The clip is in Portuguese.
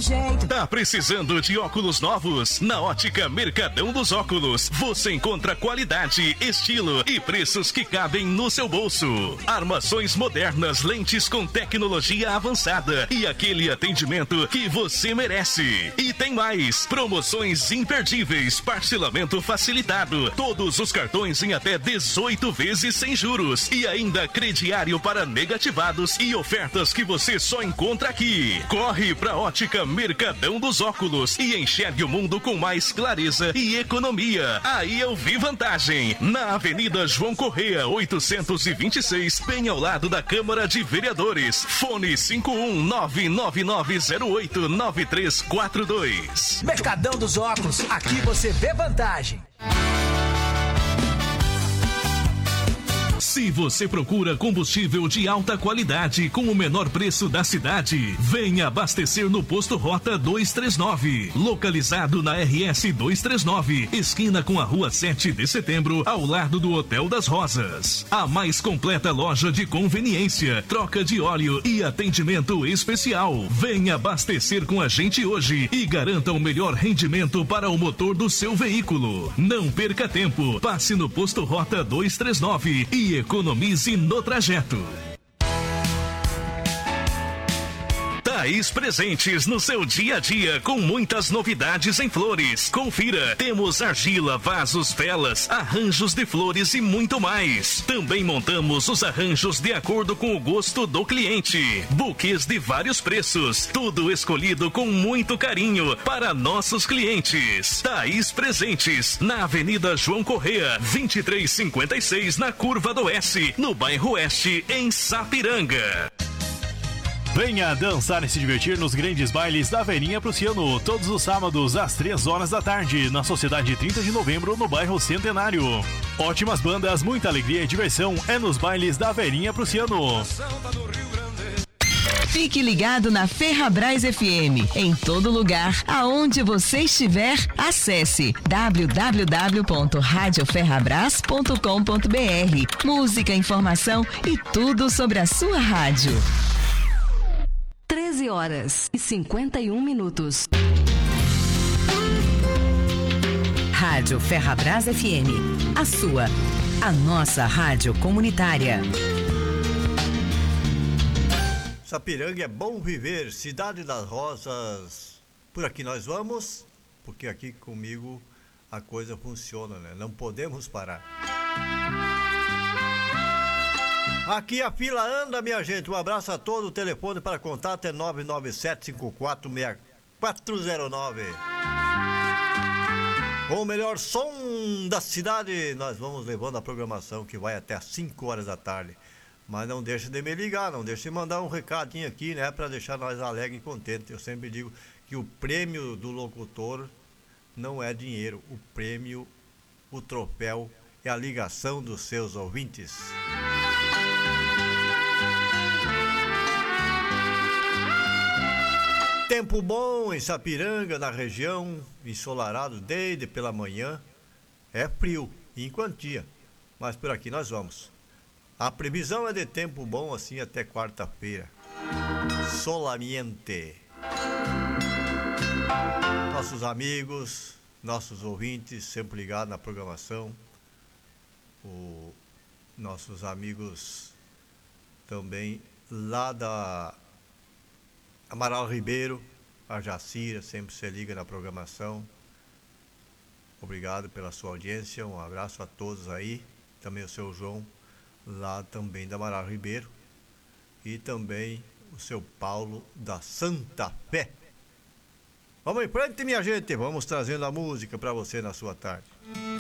jeito. Tá precisando de óculos novos? Na Ótica Mercadão dos Óculos, você encontra qualidade, estilo e preços que cabem no seu bolso. Armações modernas, lentes com tecnologia avançada e aquele atendimento que você merece. E tem mais, promoções imperdíveis, parcelamento facilitado, todos os cartões em até 18 vezes sem juros e ainda crediário para negativados e ofertas que você só encontra aqui. Corre pra Ótica Mercadão dos Óculos e enxergue o mundo com mais clareza e economia. Aí eu vi vantagem. Na Avenida João Correia, 826, bem ao lado da Câmara de Vereadores. Fone 51999089342. Mercadão dos Óculos, aqui você vê vantagem. Se você procura combustível de alta qualidade com o menor preço da cidade, venha abastecer no Posto Rota 239, localizado na RS 239, esquina com a Rua 7 de Setembro, ao lado do Hotel das Rosas. A mais completa loja de conveniência, troca de óleo e atendimento especial. Venha abastecer com a gente hoje e garanta o melhor rendimento para o motor do seu veículo. Não perca tempo, passe no Posto Rota 239 e economize no trajeto. Thaís Presentes no seu dia a dia com muitas novidades em flores. Confira, temos argila, vasos, velas, arranjos de flores e muito mais. Também montamos os arranjos de acordo com o gosto do cliente. Buquês de vários preços, tudo escolhido com muito carinho para nossos clientes. Thaís Presentes, na Avenida João Correia, 2356, na Curva do Oeste, no bairro Oeste, em Sapiranga. Venha dançar e se divertir nos grandes bailes da Verinha Prussiano, todos os sábados às 3 horas da tarde, na Sociedade 30 de Novembro, no bairro Centenário. Ótimas bandas, muita alegria e diversão é nos bailes da Verinha Prussiano. Fique ligado na Ferrabras FM. Em todo lugar, aonde você estiver, acesse www.radioferrabras.com.br. Música, informação e tudo sobre a sua rádio. 13h51. Rádio Ferrabras FM. A sua, a nossa rádio comunitária. Sapiranga é bom viver, cidade das rosas. Por aqui nós vamos, porque aqui comigo a coisa funciona, né? Não podemos parar. Aqui a fila anda, minha gente. Um abraço a todos. O telefone para contato é 997-546409. Com o melhor som da cidade, nós vamos levando a programação que vai até às 5 horas da tarde. Mas não deixe de me ligar, não deixe de mandar um recadinho aqui, né? Para deixar nós alegres e contentes. Eu sempre digo que o prêmio do locutor não é dinheiro. O prêmio, o troféu é a ligação dos seus ouvintes. Tempo bom em Sapiranga, na região, ensolarado desde pela manhã. É frio, em quantia, mas por aqui nós vamos. A previsão é de tempo bom assim até quarta-feira. Solamente. Nossos amigos, nossos ouvintes, sempre ligados na programação. Nossos amigos também lá da Amaral Ribeiro, a Jacira, sempre se liga na programação. Obrigado pela sua audiência, um abraço a todos aí. Também o seu João, lá também da Amaral Ribeiro. E também o seu Paulo da Santa Fé. Vamos em frente, minha gente, vamos trazendo a música para você na sua tarde.